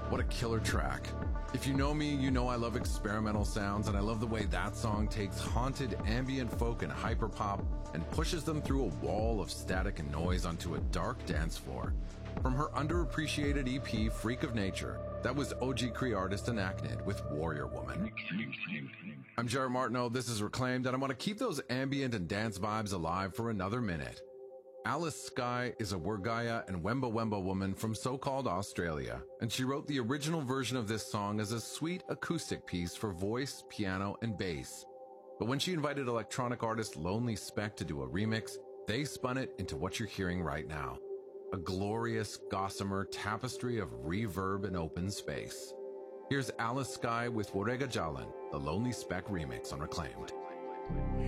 What a killer track. If you know me, you know I love experimental sounds, and I love the way that song takes haunted ambient folk and hyperpop and pushes them through a wall of static and noise onto a dark dance floor. From her underappreciated EP, Freak of Nature, that was OG Cree artist Anachnid with Warrior Woman. I'm Jared Martineau, this is Reclaimed, and I want to keep those ambient and dance vibes alive for another minute. Alice Skye is a Wergaya and Wemba Wemba woman from so-called Australia, and she wrote the original version of this song as a sweet acoustic piece for voice, piano, and bass. But when she invited electronic artist Lonely Speck to do a remix, they spun it into what you're hearing right now. A glorious, gossamer tapestry of reverb and open space. Here's Alice Skye with Warega Jalan, the Lonely Speck remix on Reclaimed.